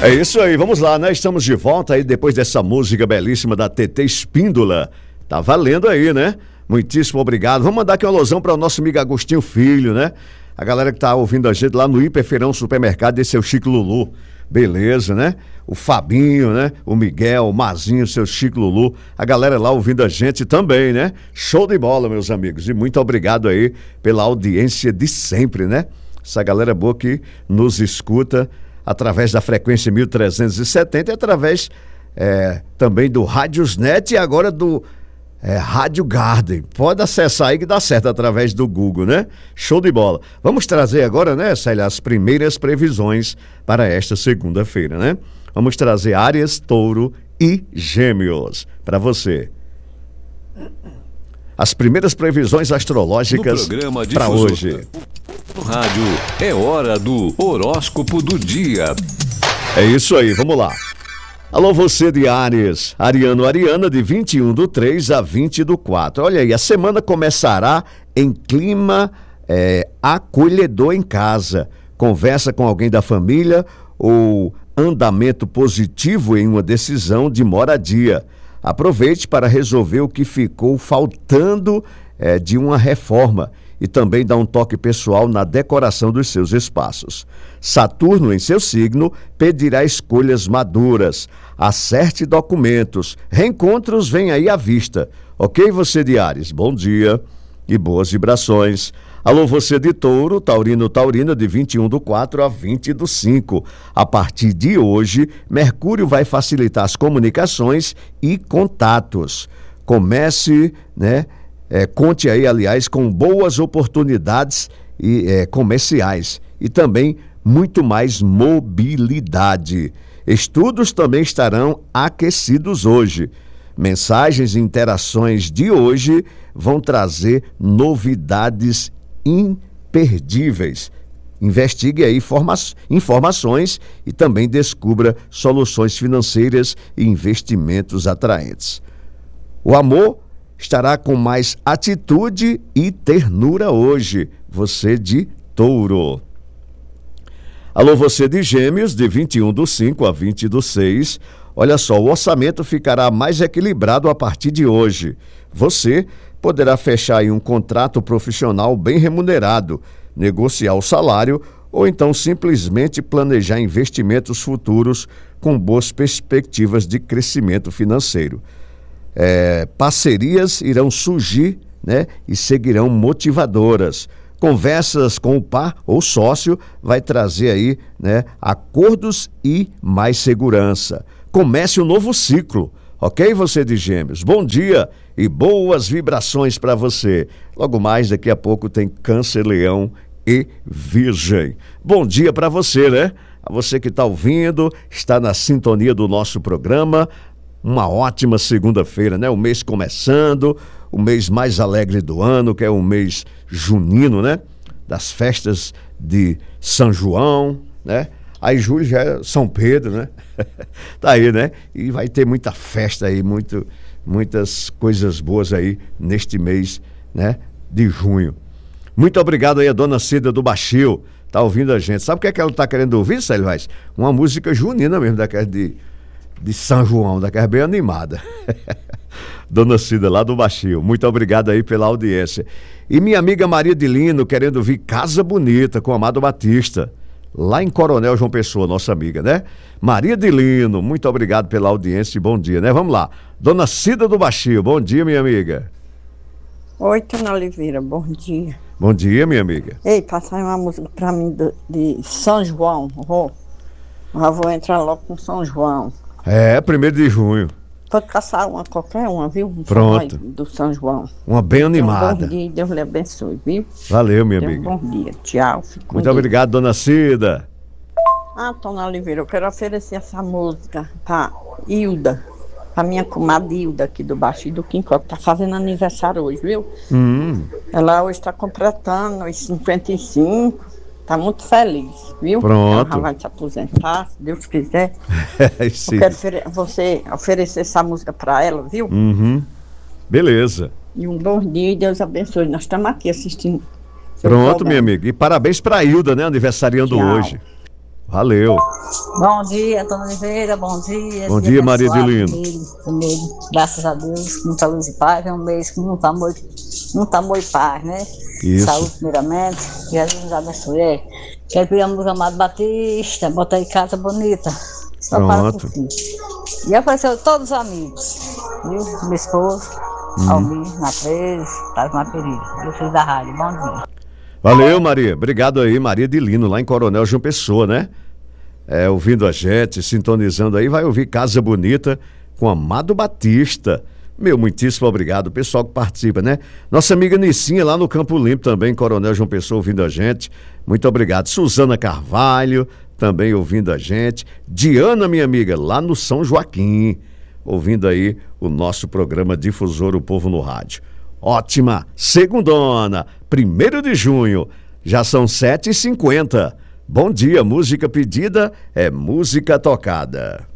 É isso aí, vamos lá, né? Estamos de volta aí depois dessa música belíssima da TT Espíndola. Tá valendo aí, né? Muitíssimo obrigado. Vamos mandar aqui uma alusão para o nosso amigo Agostinho Filho, né? A galera que tá ouvindo a gente lá no Hiperfeirão Supermercado, esse é o Chico Lulu. Beleza, né? O Fabinho, né? O Miguel, o Mazinho, seu Chico Lulu. A galera lá ouvindo a gente também, né? Show de bola, meus amigos. E muito obrigado aí pela audiência de sempre, né? Essa galera boa que nos escuta através da frequência 1370 e através também do Rádiosnet e agora do Rádio Garden. Pode acessar aí que dá certo através do Google, né? Show de bola. Vamos trazer agora, né, Célia, as primeiras previsões para esta segunda-feira, né? Vamos trazer Áries, Touro e Gêmeos para você. As primeiras previsões astrológicas para hoje. No rádio é hora do horóscopo do dia. É isso aí, vamos lá. Alô, você de Áries, Ariano, Ariana, de 21/3 a 20/4. Olha aí, a semana começará em clima acolhedor em casa. Conversa com alguém da família ou andamento positivo em uma decisão de moradia. Aproveite para resolver o que ficou faltando de uma reforma e também dá um toque pessoal na decoração dos seus espaços. Saturno, em seu signo, pedirá escolhas maduras. Acerte documentos. Reencontros vêm aí à vista. Ok, você de Áries? Bom dia e boas vibrações. Alô, você de Touro, Taurino, Taurina, de 21/4 a 20/5. A partir de hoje, Mercúrio vai facilitar as comunicações e contatos. Comece, né? Conte aí, aliás, com boas oportunidades comerciais e também muito mais mobilidade. Estudos também estarão aquecidos hoje. Mensagens e interações de hoje vão trazer novidades imperdíveis. Investigue aí informações e também descubra soluções financeiras e investimentos atraentes. O amor estará com mais atitude e ternura hoje, você de Touro. Alô, você de Gêmeos, de 21/5 a 20/6. Olha só, o orçamento ficará mais equilibrado a partir de hoje. Você poderá fechar aí um contrato profissional bem remunerado, negociar o salário ou então simplesmente planejar investimentos futuros com boas perspectivas de crescimento financeiro. Parcerias irão surgir, né, e seguirão motivadoras. Conversas com o par ou sócio vai trazer aí, né, acordos e mais segurança. Comece um novo ciclo, ok, você de Gêmeos? Bom dia e boas vibrações para você. Logo mais, daqui a pouco tem Câncer, Leão e Virgem. Bom dia para você, né? A você que está ouvindo, está na sintonia do nosso programa. Uma ótima segunda-feira, né? O mês começando, o mês mais alegre do ano, que é o mês junino, né? Das festas de São João, né? Aí julho já é São Pedro, né? Tá aí, né? E vai ter muita festa aí, muitas coisas boas aí neste mês, né? De junho. Muito obrigado aí a dona Cida do Baixio, tá ouvindo a gente. Sabe o que é que ela tá querendo ouvir, Célio Vaz? Uma música junina mesmo, daquela de São João, daquela bem animada. Dona Cida, lá do Baixio, muito obrigado aí pela audiência. E minha amiga Maria de Lino, querendo ouvir Casa Bonita com Amado Batista, lá em Coronel João Pessoa, nossa amiga, né? Maria de Lino, muito obrigado pela audiência e bom dia, né? Vamos lá. Dona Cida do Baixio, bom dia, minha amiga. Oi, Tona Oliveira, bom dia. Bom dia, minha amiga. Ei, passa aí uma música pra mim de São João. Já vou entrar logo com São João. 1º de junho. Pode caçar qualquer uma, viu? Pronto. Do São João. Uma bem animada. Bom dia e Deus lhe abençoe, viu? Valeu, minha amiga. Bom dia, tchau. Muito obrigado, dona Cida. Tona Oliveira, eu quero oferecer essa música pra Hilda, pra minha comadre Hilda aqui do Baixo e do Quincó, que tá fazendo aniversário hoje, viu? Ela hoje tá completando os 55. Tá muito feliz, viu? Pronto. Ela vai se aposentar, se Deus quiser. Sim. Eu quero você oferecer essa música pra ela, viu? Beleza. E um bom dia e Deus abençoe. Nós estamos aqui assistindo. Pronto, minha amiga. E parabéns pra Hilda, né? Aniversariando hoje. Valeu. Bom dia, Antônio Oliveira, bom dia. Bom dia, Maria Adelino. Graças a Deus, muita luz e paz, é um mês com muito amor e paz, né? Isso. Saúde primeiramente, Jesus nos abençoe. Quero pedir a música Amado Batista, bota aí Casa Bonita. Só para curtir. E apareceu todos os amigos, viu? Meu esposo, Almir, na 13, Taz na querida. Eu fiz da rádio, bom dia. Valeu, Maria. Obrigado aí, Maria Adelino, lá em Coronel João Pessoa, né? Ouvindo a gente, sintonizando aí, vai ouvir Casa Bonita com Amado Batista. Meu, muitíssimo obrigado, o pessoal que participa, né? Nossa amiga Nicinha lá no Campo Limpo também, Coronel João Pessoa, ouvindo a gente. Muito obrigado. Suzana Carvalho também ouvindo a gente. Diana, minha amiga, lá no São Joaquim, ouvindo aí o nosso programa Difusor, o Povo no Rádio. Ótima segundona, 1º de junho, já são 7h50. Bom dia, música pedida é música tocada.